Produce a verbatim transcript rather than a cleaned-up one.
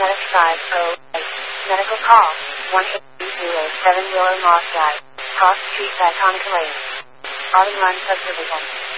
Medic five oh eight. Medical call. one eight zero seven Willow Moss Drive. Cross Street, Iconic Lane. Autumn Run Subdivision.